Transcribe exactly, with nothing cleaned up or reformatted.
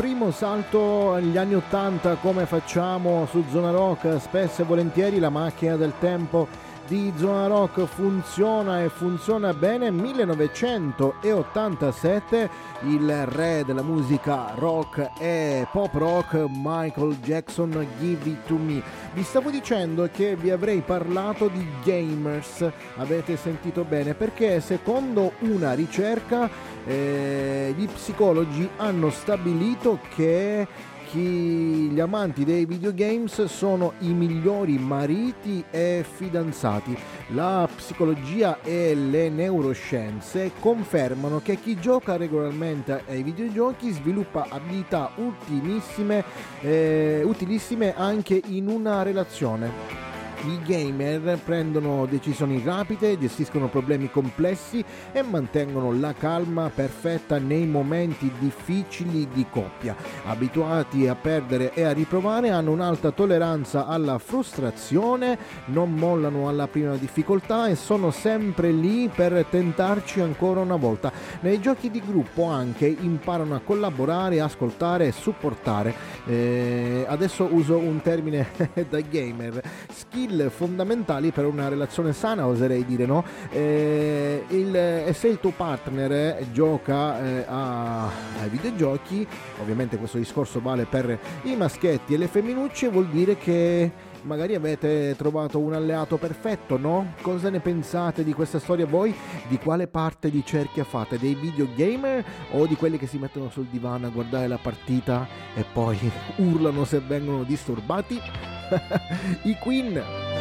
primo salto agli anni ottanta, come facciamo su Zona Rock, spesso e volentieri la macchina del tempo di Zona Rock funziona e funziona bene. Millenovecentottantasette, il re della musica rock e pop rock, Michael Jackson, Give It To Me. Vi stavo dicendo che vi avrei parlato di gamers, avete sentito bene, perché secondo una ricerca eh, gli psicologi hanno stabilito che chi, gli amanti dei videogames sono i migliori mariti e fidanzati. La psicologia e le neuroscienze confermano che chi gioca regolarmente ai videogiochi sviluppa abilità utilissime, eh, utilissime anche in una relazione. I gamer prendono decisioni rapide, gestiscono problemi complessi e mantengono la calma perfetta nei momenti difficili di coppia. Abituati a perdere e a riprovare, hanno un'alta tolleranza alla frustrazione, non mollano alla prima difficoltà e sono sempre lì per tentarci ancora una volta. Nei giochi di gruppo anche imparano a collaborare, ascoltare e supportare. Eh, adesso uso un termine da gamer. Skill fondamentali per una relazione sana, oserei dire, no? Eh, il, e se il tuo partner eh, gioca eh, a, ai videogiochi, ovviamente questo discorso vale per i maschietti e le femminucce, vuol dire che magari avete trovato un alleato perfetto, no? Cosa ne pensate di questa storia voi? Di quale parte di cerchia fate? Dei videogamer o di quelli che si mettono sul divano a guardare la partita e poi urlano se vengono disturbati? I Queen.